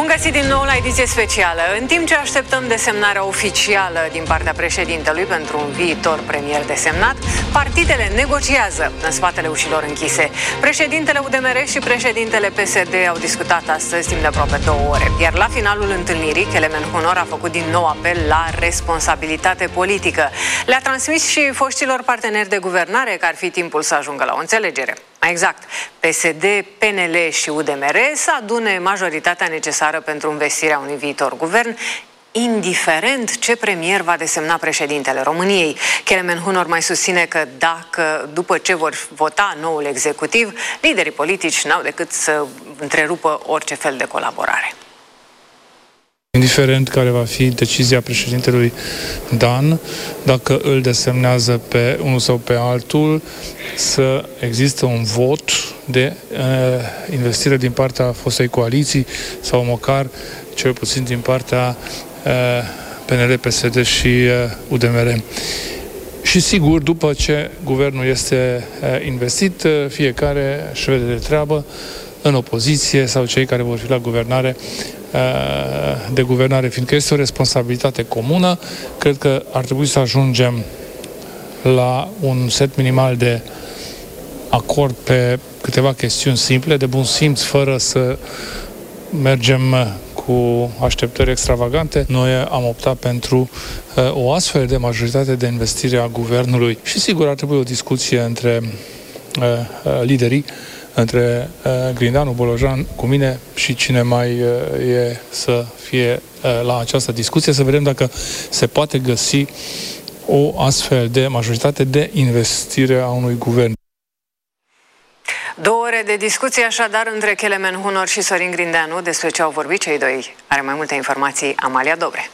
găsit din nou la ediție specială. În timp ce așteptăm desemnarea oficială din partea președintelui pentru un viitor premier desemnat, partidele negociază în spatele ușilor închise. Președintele UDMR și președintele PSD au discutat astăzi timp de aproape 2 ore, iar la finalul întâlnirii, Kelemen Hunor a făcut din nou apel la responsabilitate politică. Le-a transmis și foștilor parteneri de guvernare că ar fi timpul să ajungă la o înțelegere. Mai exact, PSD, PNL și UDMR să adune majoritatea necesară pentru învestirea unui viitor guvern, indiferent ce premier va desemna președintele României. Kelemen Hunor mai susține că dacă, după ce vor vota noul executiv, liderii politici n-au decât să întrerupă orice fel de colaborare. Indiferent care va fi decizia președintelui Dan, dacă îl desemnează pe unul sau pe altul, să există un vot de investire din partea fostei coaliții sau măcar, cel puțin din partea PNL, PSD și UDMR. Și sigur, după ce guvernul este investit, fiecare își vede de treabă în opoziție sau cei care vor fi la guvernare de guvernare, fiindcă este o responsabilitate comună. Cred că ar trebui să ajungem la un set minimal de acord pe câteva chestiuni simple, de bun simț, fără să mergem cu așteptări extravagante. Noi am optat pentru o astfel de majoritate de investire a guvernului și sigur ar trebui o discuție între liderii, între Grindeanu, Bolojan, cu mine și cine mai e să fie la această discuție, să vedem dacă se poate găsi o astfel de majoritate de investire a unui guvern. 2 ore de discuție așadar între Kelemen Hunor și Sorin Grindeanu. Despre ce au vorbit cei doi are mai multe informații Amalia Dobre.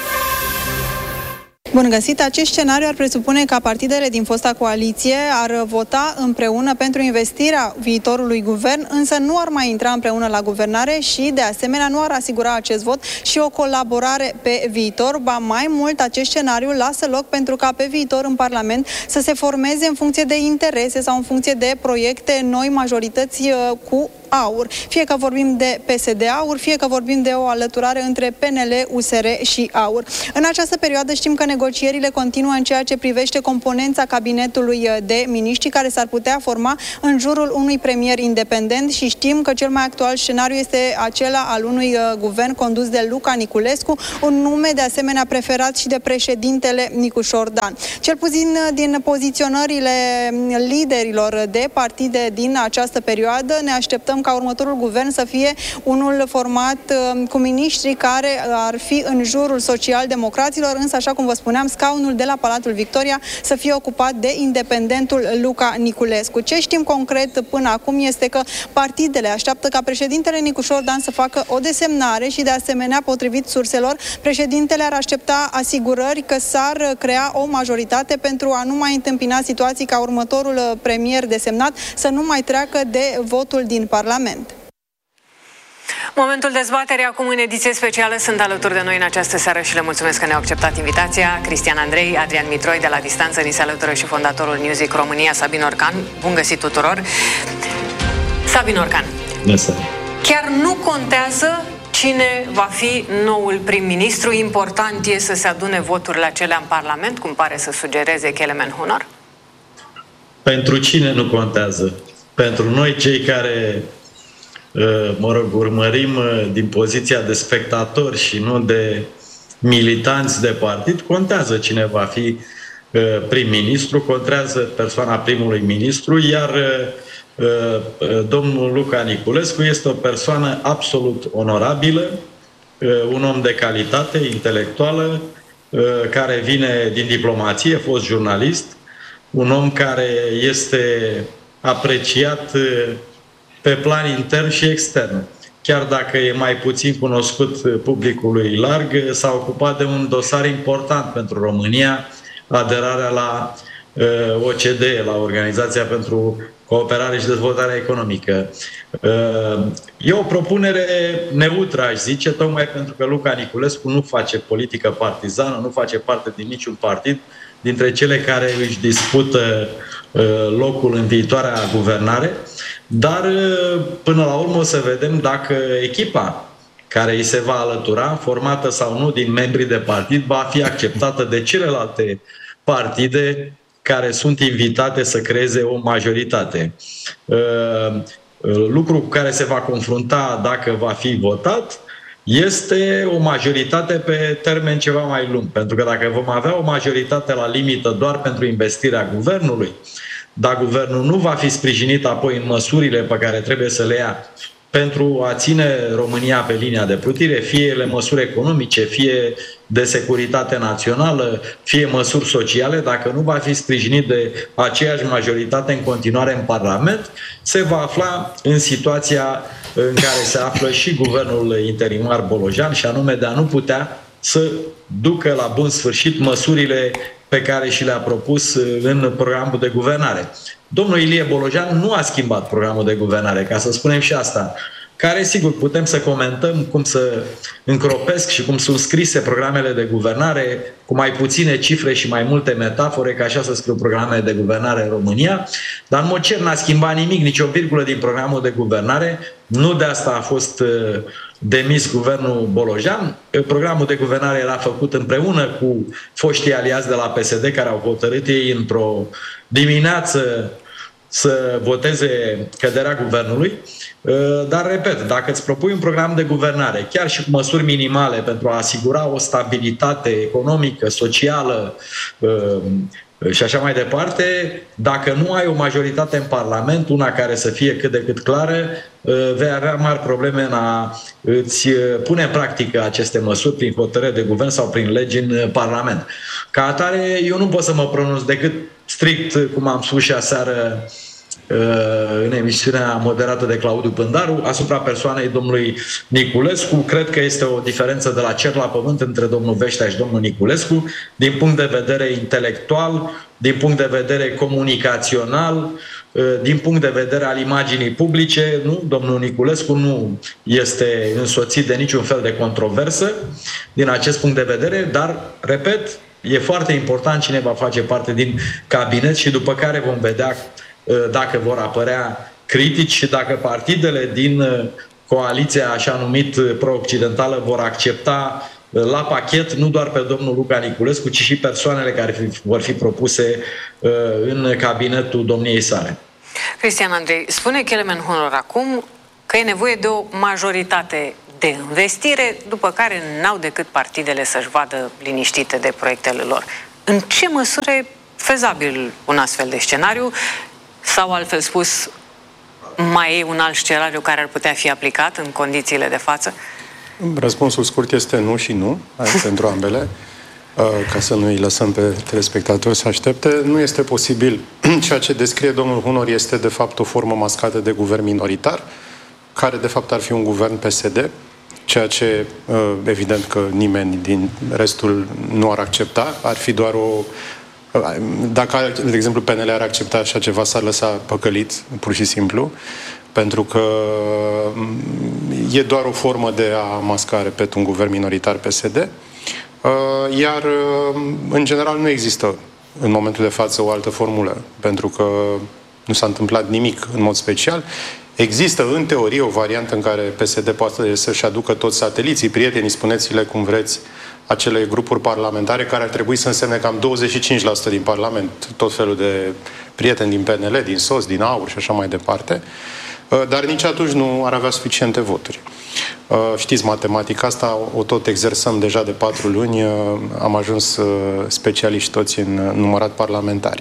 Bun găsit! Acest scenariu ar presupune ca partidele din fosta coaliție ar vota împreună pentru investirea viitorului guvern, însă nu ar mai intra împreună la guvernare și, de asemenea, nu ar asigura acest vot și o colaborare pe viitor. Ba mai mult, acest scenariu lasă loc pentru ca pe viitor în Parlament să se formeze în funcție de interese sau în funcție de proiecte noi majorități cu AUR. Fie că vorbim de PSD-AUR, fie că vorbim de o alăturare între PNL, USR și AUR. În această perioadă știm că negocierile continuă în ceea ce privește componența cabinetului de miniștri care s-ar putea forma în jurul unui premier independent și știm că cel mai actual scenariu este acela al unui guvern condus de Luca Niculescu, un nume de asemenea preferat și de președintele Nicușor Dan. Cel puțin din poziționările liderilor de partide din această perioadă ne așteptăm ca următorul guvern să fie unul format cu miniștri care ar fi în jurul social-democraților, însă, așa cum vă spuneam, scaunul de la Palatul Victoria să fie ocupat de independentul Luca Niculescu. Ce știm concret până acum este că partidele așteaptă ca președintele Nicușor Dan să facă o desemnare și, de asemenea, potrivit surselor, președintele ar aștepta asigurări că s-ar crea o majoritate pentru a nu mai întâmpina situații ca următorul premier desemnat să nu mai treacă de votul din Parlament. Momentul dezbaterii acum în ediție specială. Sunt alături de noi în această seară și le mulțumesc că ne-au acceptat invitația. Cristian Andrei, Adrian Mitroi, de la distanță ni se alătură și fondatorul Newsweek România, Sabin Orcan. Bun găsit tuturor! Sabin Orcan, chiar nu contează cine va fi noul prim-ministru? Important e să se adune voturile acelea în Parlament, cum pare să sugereze Kelemen Hunor? Pentru cine nu contează? Pentru noi, cei care urmărim din poziția de spectatori și nu de militanți de partid, contează cine va fi prim-ministru, contează persoana primului ministru, iar domnul Luca Niculescu este o persoană absolut onorabilă, un om de calitate intelectuală, care vine din diplomație, fost jurnalist, un om care este apreciat pe plan intern și extern. Chiar dacă e mai puțin cunoscut publicului larg, s-a ocupat de un dosar important pentru România, aderarea la OCDE, la Organizația pentru Cooperare și Dezvoltare Economică. E o propunere neutră, aș zice, tocmai pentru că Luca Niculescu nu face politică partizană, nu face parte din niciun partid, dintre cele care își dispută locul în viitoarea guvernare, dar până la urmă o să vedem dacă echipa care îi se va alătura, formată sau nu din membrii de partid, va fi acceptată de celelalte partide care sunt invitate să creeze o majoritate. Lucru cu care se va confrunta dacă va fi votat este o majoritate pe termen ceva mai lung. Pentru că dacă vom avea o majoritate la limită doar pentru investirea guvernului, dar guvernul nu va fi sprijinit apoi în măsurile pe care trebuie să le ia pentru a ține România pe linia de plutire, fie ele măsuri economice, fie de securitate națională, fie măsuri sociale, dacă nu va fi sprijinit de aceeași majoritate în continuare în Parlament, se va afla în situația în care se află și guvernul interimar Bolojan, și anume de a nu putea să ducă la bun sfârșit măsurile pe care și le-a propus în programul de guvernare. Domnul Ilie Bolojan nu a schimbat programul de guvernare, ca să spunem și asta, care, sigur, putem să comentăm cum să încropesc și cum sunt scrise programele de guvernare, cu mai puține cifre și mai multe metafore, că așa se scriu programele de guvernare în România, dar în mod cer n-a schimbat nimic, nici o virgulă din programul de guvernare. Nu de asta a fost demis guvernul Bolojan. Programul de guvernare era făcut împreună cu foștii aliați de la PSD, care au hotărât ei într-o dimineață să voteze căderea guvernului. Dar, repet, dacă îți propui un program de guvernare, chiar și cu măsuri minimale pentru a asigura o stabilitate economică, socială și așa mai departe, dacă nu ai o majoritate în Parlament, una care să fie cât de cât clară, vei avea mari probleme în a îți pune în practică aceste măsuri prin hotărâre de guvern sau prin legi în Parlament. Ca atare, eu nu pot să mă pronunț decât strict, cum am spus și aseară în emisiunea moderată de Claudiu Pândaru, asupra persoanei domnului Niculescu. Cred că este o diferență de la cer la pământ între domnul Veștea și domnul Niculescu, din punct de vedere intelectual, din punct de vedere comunicațional, din punct de vedere al imaginii publice. Nu, domnul Niculescu nu este însoțit de niciun fel de controversă din acest punct de vedere, dar, repet, e foarte important cine va face parte din cabinet și după care vom vedea dacă vor apărea critici și dacă partidele din coaliția așa numit pro-occidentală vor accepta la pachet nu doar pe domnul Luca Niculescu, ci și persoanele care vor fi propuse în cabinetul domniei sale. Cristian Andrei, spune Kelemen Hunor acum că e nevoie de o majoritate de investire, după care n-au decât partidele să-și vadă liniștite de proiectele lor. În ce măsură e fezabil un astfel de scenariu? Sau, altfel spus, mai e un alt scenariu care ar putea fi aplicat în condițiile de față? Răspunsul scurt este nu și nu, pentru ambele, ca să nu îi lăsăm pe telespectatori să aștepte. Nu este posibil. Ceea ce descrie domnul Hunor este, de fapt, o formă mascată de guvern minoritar, care, de fapt, ar fi un guvern PSD, ceea ce, evident, că nimeni din restul nu ar accepta. Ar fi doar o... Dacă, de exemplu, PNL ar accepta așa ceva, s-ar lăsa păcălit, pur și simplu, pentru că e doar o formă de a masca, repet, un guvern minoritar PSD, iar, în general, nu există în momentul de față o altă formulă, pentru că nu s-a întâmplat nimic în mod special. Există, în teorie, o variantă în care PSD poate să-și aducă toți sateliții, prietenii, spuneți-le cum vreți, acele grupuri parlamentare care ar trebui să însemne cam 25% din Parlament, tot felul de prieteni din PNL, din SOS, din AUR și așa mai departe, dar nici atunci nu ar avea suficiente voturi. Știți, matematica asta o tot exersăm deja de 4 luni, am ajuns specialiști toți în numărat parlamentari.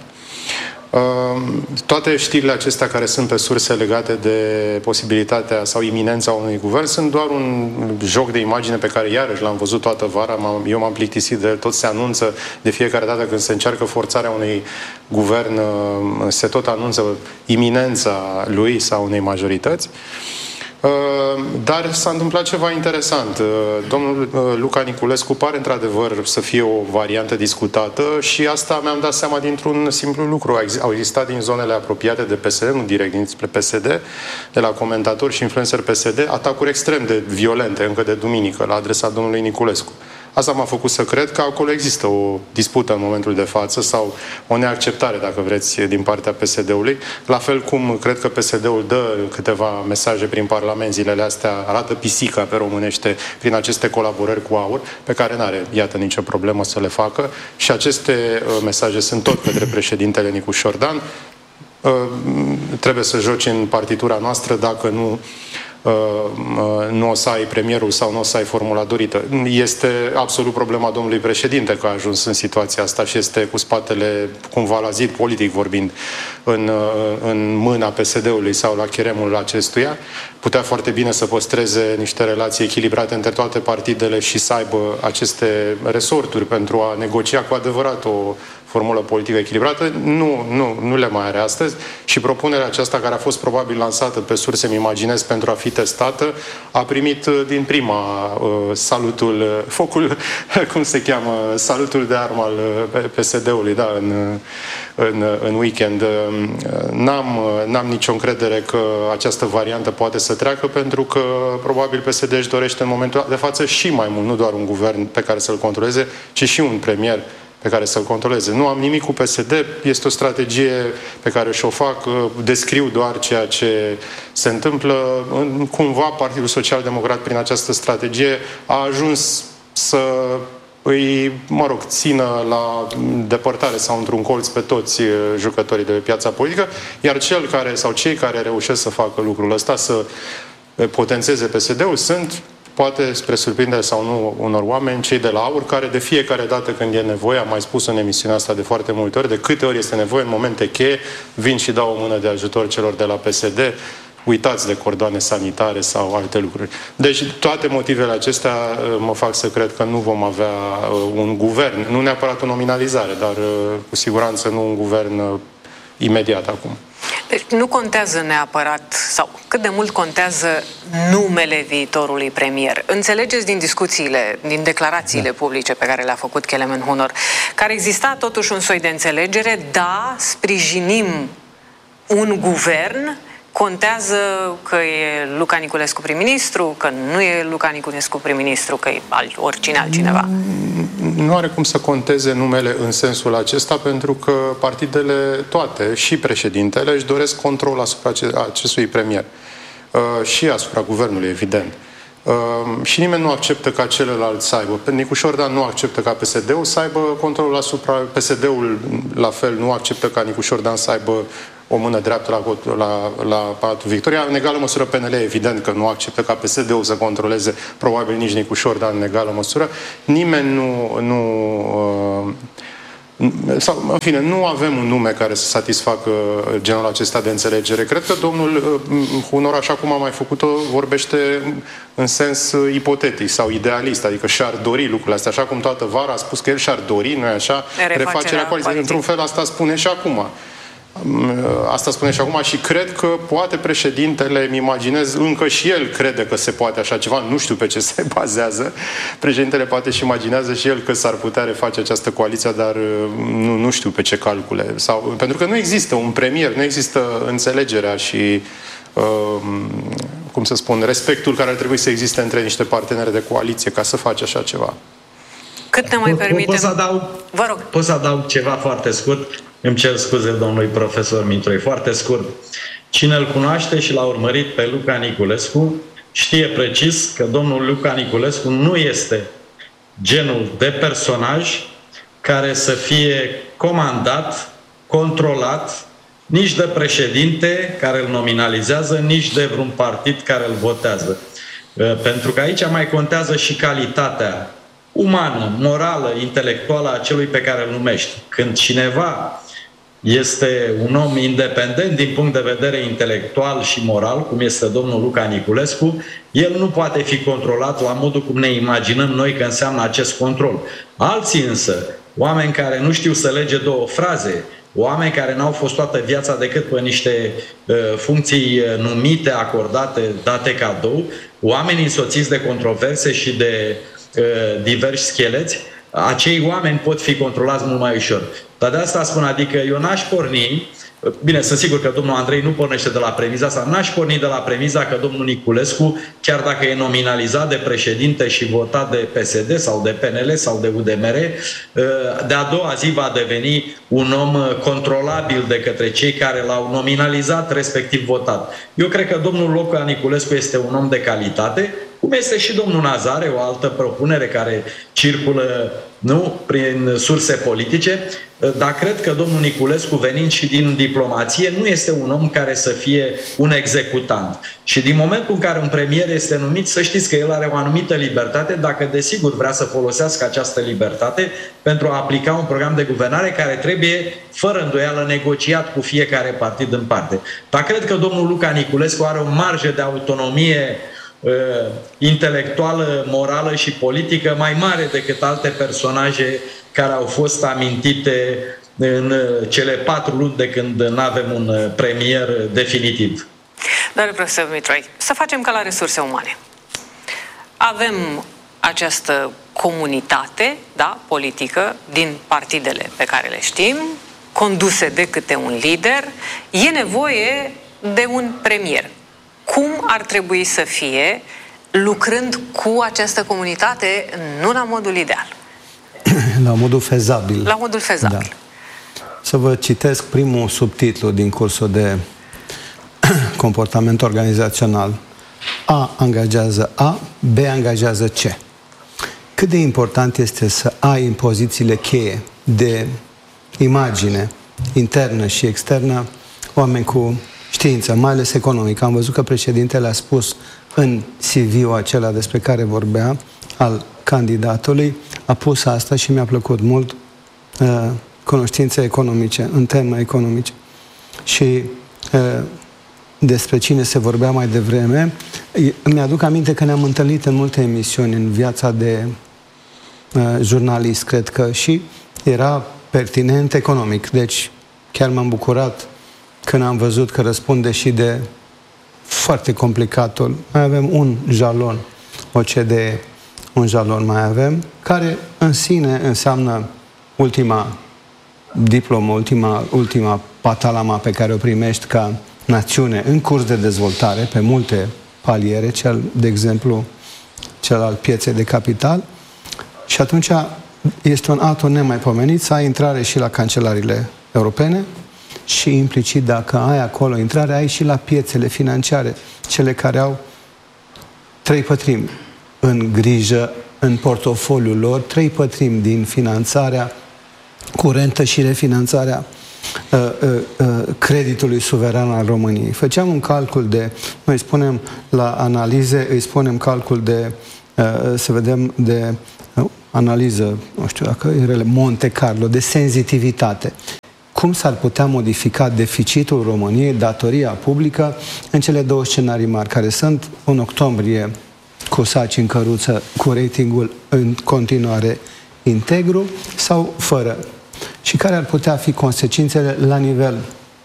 Toate știrile acestea care sunt pe surse legate de posibilitatea sau iminența unui guvern sunt doar un joc de imagine pe care iarăși l-am văzut toată vara, eu m-am plictisit de el, tot se anunță de fiecare dată când se încearcă forțarea unui guvern, se tot anunță iminența lui sau unei majorități. Dar s-a întâmplat ceva interesant. Domnul Luca Niculescu pare într-adevăr să fie o variantă discutată și asta mi-am dat seama dintr-un simplu lucru. Au existat din zonele apropiate de PSD, nu direct dinspre PSD, de la comentatori și influenceri PSD, atacuri extrem de violente încă de duminică la adresa domnului Niculescu. Asta m-a făcut să cred că acolo există o dispută în momentul de față sau o neacceptare, dacă vreți, din partea PSD-ului. La fel cum cred că PSD-ul dă câteva mesaje prin Parlament zilele astea, arată pisica pe românește prin aceste colaborări cu AUR, pe care n-are, iată, nicio problemă să le facă. Și aceste mesaje sunt tot către președintele Nicu Șordan. Trebuie să joci în partitura noastră dacă nu o să ai premierul sau nu o să ai formula dorită. Este absolut problema domnului președinte că a ajuns în situația asta și este cu spatele cumva la zid, politic vorbind, în mâna PSD-ului sau la cheremul acestuia. Putea foarte bine să păstreze niște relații echilibrate între toate partidele și să aibă aceste resorturi pentru a negocia cu adevărat o formulă politică echilibrată. Nu le mai are astăzi și propunerea aceasta, care a fost probabil lansată pe surse, îmi imaginez, pentru a fi testată, a primit din prima salutul de armă al PSD-ului, da, în weekend. N-am nicio încredere că această variantă poate să treacă, pentru că probabil PSD își dorește în momentul de față și mai mult, nu doar un guvern pe care să-l controleze, ci și un premier pe care să-l controleze. Nu am nimic cu PSD, este o strategie pe care și-o fac, descriu doar ceea ce se întâmplă. Cumva Partidul Social-Democrat, prin această strategie, a ajuns să îi, țină la depărtare sau într-un colț pe toți jucătorii de pe piața politică, iar cei care reușesc să facă lucrul ăsta, să potențeze PSD-ul, sunt, poate spre surprindere sau nu unor oameni, cei de la AUR, care de fiecare dată când e nevoie, am mai spus în emisiunea asta de foarte multe ori, de câte ori este nevoie, în momente cheie, vin și dau o mână de ajutor celor de la PSD, uitați de cordoane sanitare sau alte lucruri. Deci toate motivele acestea mă fac să cred că nu vom avea un guvern, nu neapărat o nominalizare, dar cu siguranță nu un guvern imediat acum. Deci nu contează neapărat, sau cât de mult contează numele viitorului premier. Înțelegeți din discuțiile, din declarațiile publice pe care le-a făcut Kelemen Hunor, care exista totuși un soi de înțelegere, da, sprijinim un guvern, contează că e Luca Niculescu prim-ministru, că nu e Luca Niculescu prim-ministru, că e oricine altcineva. Nu are cum să conteze numele în sensul acesta, pentru că partidele toate și președintele își doresc control asupra acestui premier și asupra guvernului, evident. Și nimeni nu acceptă ca celălalt să aibă. Nicu Șordan nu acceptă ca PSD-ul să aibă controlul asupra, PSD-ul la fel nu acceptă ca Nicu Șordan să aibă o mână dreaptă la Palatul Victoria. În egală măsură PNL, evident că nu acceptă ca PSD-ul să controleze, probabil nici Nicu Șordan în egală măsură. Nimeni sau, în fine, nu avem un nume care să satisfacă genul acesta de înțelegere. Cred că domnul Hunor, așa cum a mai făcut-o, vorbește în sens ipotetic sau idealist, adică și-ar dori lucrurile astea, așa cum toată vara a spus că el și-ar dori, nu-i așa, refacerea coaliției. Într-un fel, asta spune și acum. Asta spune și acum și cred că poate președintele, îmi imaginez, încă și el crede că se poate așa ceva, nu știu pe ce se bazează. Președintele poate și imaginează și el că s-ar putea reface această coaliție, dar nu știu pe ce calcule. Pentru că nu există un premier, nu există înțelegerea și cum să spun, respectul care ar trebui să existe între niște parteneri de coaliție ca să faci așa ceva. Cât ne mai permitem? Vă rog. Pot să adaug ceva foarte scurt? Îmi cer scuze domnului profesor Mitroi, foarte scurt. Cine îl cunoaște și l-a urmărit pe Luca Niculescu știe precis că domnul Luca Niculescu nu este genul de personaj care să fie comandat, controlat, nici de președinte care îl nominalizează, nici de vreun partid care îl votează. Pentru că aici mai contează și calitatea umană, morală, intelectuală a celui pe care îl numești. Când cineva este un om independent din punct de vedere intelectual și moral, cum este domnul Luca Niculescu, el nu poate fi controlat la modul cum ne imaginăm noi că înseamnă acest control. Alții însă, oameni care nu știu să lege două fraze, oameni care n-au fost toată viața decât pe niște funcții numite, acordate, date cadou, oameni însoțiți de controverse și de diversi scheleți, acei oameni pot fi controlați mult mai ușor. Dar de asta spun, adică eu n-aș porni Bine, sunt sigur că domnul Andrei nu pornește de la premiza asta. N-aș porni de la premiza că domnul Niculescu, chiar dacă e nominalizat de președinte și votat de PSD sau de PNL sau de UDMR, de a doua zi va deveni un om controlabil de către cei care l-au nominalizat, respectiv votat. Eu cred că domnul Luca Niculescu este un om de calitate, cum este și domnul Nazare, o altă propunere care circulă prin surse politice, dar cred că domnul Niculescu, venind și din diplomație, nu este un om care să fie un executant. Și din momentul în care un premier este numit, să știți că el are o anumită libertate, dacă desigur vrea să folosească această libertate pentru a aplica un program de guvernare care trebuie, fără îndoială, negociat cu fiecare partid în parte. Dar cred că domnul Luca Niculescu are o marjă de autonomie intelectuală, morală și politică mai mare decât alte personaje care au fost amintite în cele 4 luni de când nu avem un premier definitiv. Doamne profesor Mitrai, să facem ca la resurse umane. Avem această comunitate, da, politică, din partidele pe care le știm, conduse de câte un lider, e nevoie de un premier. Cum ar trebui să fie lucrând cu această comunitate, nu la modul ideal? La modul fezabil. La modul fezabil. Da. Să vă citesc primul subtitlu din cursul de comportament organizațional. A angajează A, B angajează C. Cât de important este să ai în pozițiile cheie de imagine internă și externă oameni cu știință, mai ales economică. Am văzut că președintele a spus în CV-ul acela despre care vorbea, al candidatului, a pus asta și mi-a plăcut mult, cunoștințe economice, în teme economice. Și despre cine se vorbea mai devreme, mi-aduc aminte că ne-am întâlnit în multe emisiuni în viața de jurnalist, cred că, și era pertinent economic. Deci chiar m-am bucurat când am văzut că răspunde și de foarte complicatul. Mai avem un jalon, OCDE, un jalon mai avem, care în sine înseamnă ultima diplomă, ultima patalama pe care o primești ca națiune în curs de dezvoltare, pe multe paliere, de exemplu, cel al pieței de capital. Și atunci este un atul nemaipomenit să ai intrare și la cancelariile europene, și implicit, dacă ai acolo intrare, ai și la piețele financiare, cele care au 3/4 în grijă, în portofoliul lor, 3/4 din finanțarea curentă și refinanțarea creditului suveran al României. Făceam un calcul de, noi spunem la analize, îi spunem calcul de, să vedem, de analiză, nu știu dacă e Monte Carlo, de senzitivitate. Cum s-ar putea modifica deficitul României, datoria publică, în cele 2 scenarii mari, care sunt în octombrie cu saci în căruță, cu ratingul în continuare integru sau fără. Și care ar putea fi consecințele la nivel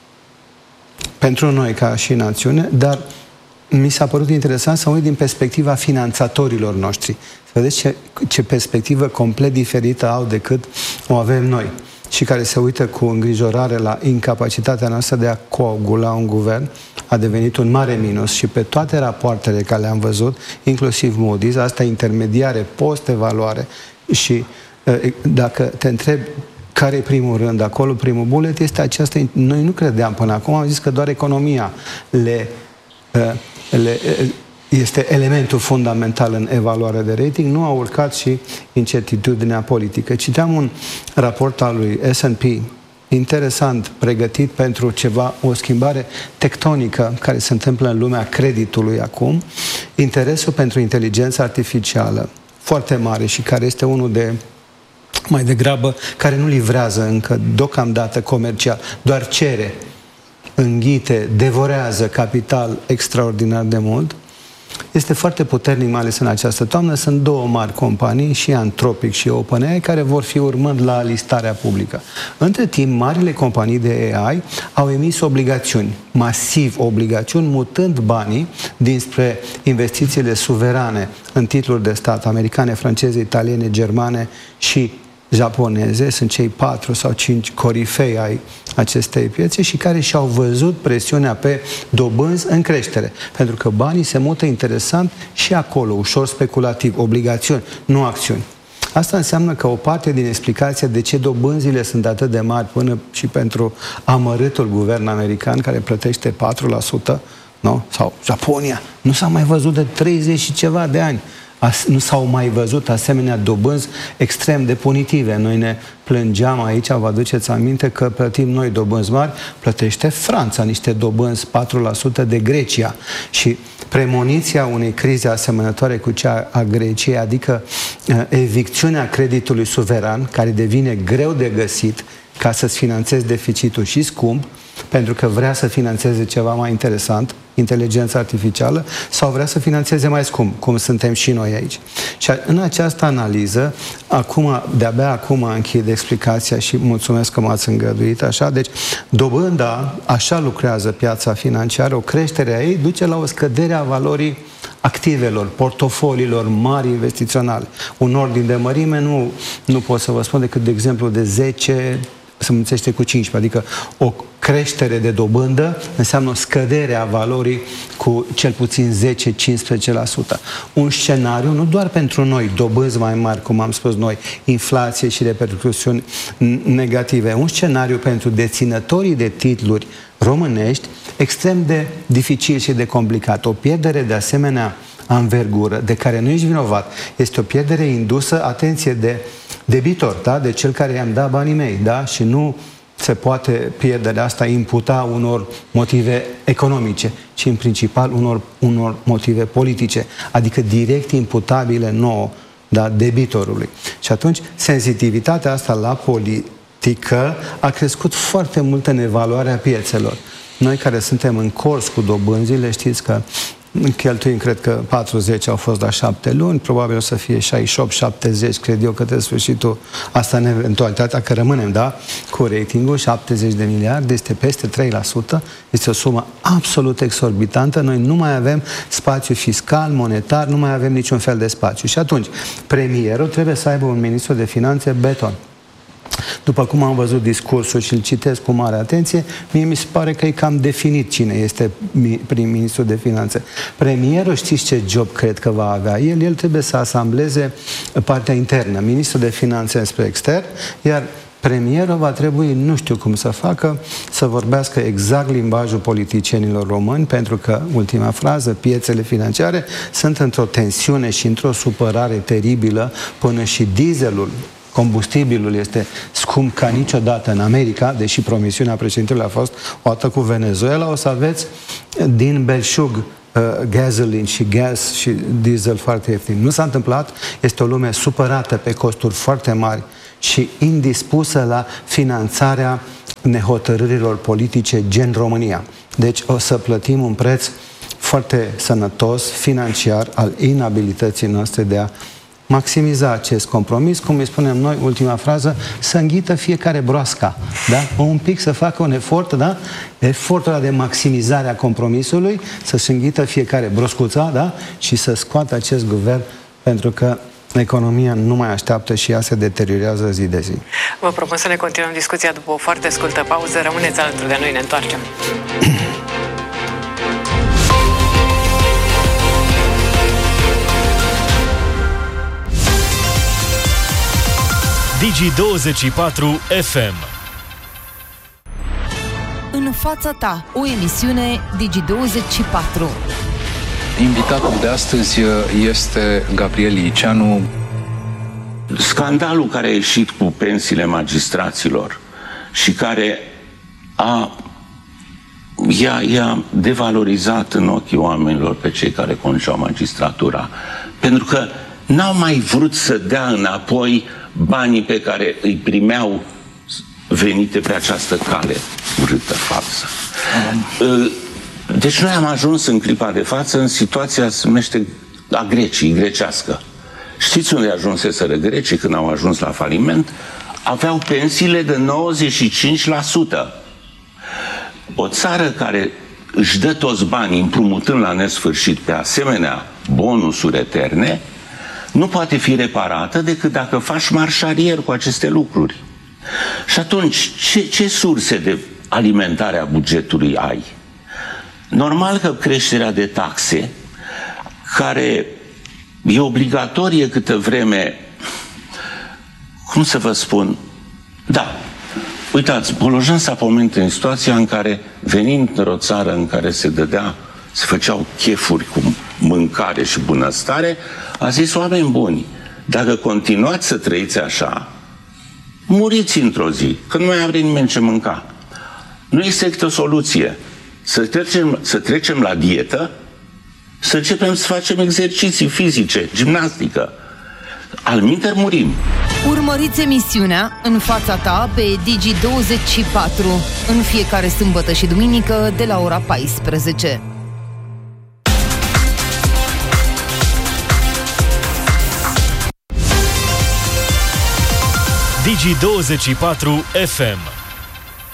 pentru noi ca și națiune, dar mi s-a părut interesant să uit din perspectiva finanțatorilor noștri. Să vedeți ce perspectivă complet diferită au decât o avem noi și care se uită cu îngrijorare la incapacitatea noastră de a coagula un guvern, a devenit un mare minus și pe toate rapoartele care le-am văzut, inclusiv Moody's, asta intermediare, post-evaluare, și dacă te întrebi care e primul rând acolo, primul bullet, este aceasta. Noi nu credeam până acum, am zis că doar economia este elementul fundamental în evaluarea de rating, nu a urcat și incertitudinea politică. Citeam un raport al lui S&P interesant, pregătit pentru ceva, o schimbare tectonică care se întâmplă în lumea creditului acum, interesul pentru inteligența artificială foarte mare și care este unul de mai degrabă, care nu livrează încă deocamdată comercial, doar cere, înghite, devorează capital extraordinar de mult, este foarte puternic, mai ales în această toamnă. Sunt 2 mari companii, și Anthropic și OpenAI, care vor fi urmând la listarea publică. Între timp, marile companii de AI au emis obligațiuni, masiv obligațiuni, mutând banii dinspre investițiile suverane în titluri de stat americane, franceze, italiene, germane și japoneze, sunt cei 4 sau 5 corifei ai acestei piețe și care și-au văzut presiunea pe dobânzi în creștere. Pentru că banii se mută interesant și acolo, ușor speculativ, obligațiuni, nu acțiuni. Asta înseamnă că o parte din explicația de ce dobânzile sunt atât de mari până și pentru amărâtul guvern american care plătește 4%, nu? Sau Japonia, nu s-a mai văzut de 30 și ceva de ani. Nu s-au mai văzut asemenea dobânzi extrem de punitive. Noi ne plângeam aici, vă aduceți aminte că plătim noi dobânzi mari, plătește Franța niște dobânzi 4% de Grecia. Și premoniția unei crize asemănătoare cu cea a Greciei, adică evicțiunea creditului suveran, care devine greu de găsit ca să-ți finanțezi deficitul și scump, pentru că vrea să finanțeze ceva mai interesant, inteligența artificială, sau vrea să finanțeze mai scump, cum suntem și noi aici. Și în această analiză, de-abia acum închid explicația și mulțumesc că m-ați îngăduit așa, deci dobânda, așa lucrează piața financiară, o creștere a ei duce la o scădere a valorii activelor, portofoliilor mari investiționale. Un ordin de mărime nu pot să vă spun decât de exemplu de 10 se mulțește cu 15, adică o creștere de dobândă înseamnă o scădere a valorii cu cel puțin 10-15%. Un scenariu, nu doar pentru noi, dobânzi mai mari, cum am spus noi, inflație și repercusiuni negative, un scenariu pentru deținătorii de titluri românești extrem de dificil și de complicat. O pierdere de asemenea anvergură, de care nu ești vinovat, este o pierdere indusă, atenție, de debitor, da? De cel care i-am dat banii mei, da? Și nu se poate pierderea asta imputa unor motive economice, ci în principal unor motive politice, adică direct imputabile nouă, da? Debitorului. Și atunci sensitivitatea asta la politică a crescut foarte mult în evaluarea piețelor. Noi care suntem în curs cu dobânzile, știți că cheltuim, cred că 40 au fost la 7 luni, probabil o să fie 68-70, cred eu, către sfârșitul, asta în eventualitatea că rămânem, da, cu ratingul, 70 de miliarde, este peste 3%, este o sumă absolut exorbitantă, noi nu mai avem spațiu fiscal, monetar, nu mai avem niciun fel de spațiu. Și atunci, premierul trebuie să aibă un ministru de finanțe beton. După cum am văzut discursul și îl citesc cu mare atenție, mie mi se pare că e cam definit cine este prim-ministru de finanțe. Premierul, știți ce job cred că va avea el? El trebuie să asambleze partea internă, ministrul de finanțe spre extern, iar premierul va trebui, nu știu cum să facă, să vorbească exact limbajul politicienilor români, pentru că, ultima frază, piețele financiare sunt într-o tensiune și într-o supărare teribilă, până și dieselul, combustibilul este scump ca niciodată în America, deși promisiunea președintelui a fost o dată cu Venezuela, o să aveți din belșug gasoline și gas și diesel foarte ieftin. Nu s-a întâmplat, este o lume supărată pe costuri foarte mari și indispusă la finanțarea nehotărârilor politice gen România. Deci o să plătim un preț foarte sănătos, financiar, al inabilității noastre de a maximiza acest compromis, cum îi spunem noi, ultima frază, să înghită fiecare broasca, da? Un pic să facă un efort, da? Efortul ăla de maximizare a compromisului, să-și înghită fiecare broscuța, da? Și să scoată acest guvern, pentru că economia nu mai așteaptă și ea se deteriorează zi de zi. Vă propun să ne continuăm discuția după o foarte scurtă pauză. Rămâneți alături de noi, ne întoarcem. Digi24 FM. În fața ta, o emisiune Digi24. Invitatul de astăzi este Gabriel Liceanu. Scandalul care a ieșit cu pensiile magistraților și care i-a devalorizat în ochii oamenilor pe cei care conduceau magistratura, pentru că n-au mai vrut să dea înapoi banii pe care îi primeau venite pe această cale urâtă, falsă. Deci noi am ajuns în clipa de față în situația se numește a Greciei, grecească. Știți unde ajunseseră grecii când au ajuns la faliment? Aveau pensiile de 95%. O țară care își dă toți banii împrumutând la nesfârșit pe asemenea bonusuri eterne, nu poate fi reparată decât dacă faci marș arier cu aceste lucruri. Și atunci, ce surse de alimentare a bugetului ai? Normal că creșterea de taxe, care e obligatorie câtă vreme, cum să vă spun, da, uitați, Bolojan s-a pomenit în situația în care, venind într-o țară în care se făceau chefuri cu mâncare și bunăstare, a zis, oameni buni, dacă continuați să trăiți așa, muriți într-o zi, că nu mai are nimeni ce mânca. Nu este o soluție. Să trecem la dietă, să începem să facem exerciții fizice, gimnastică. Alminteri murim. Urmăriți emisiunea În fața ta pe Digi24 în fiecare sâmbătă și duminică de la ora 14. Digi24 FM.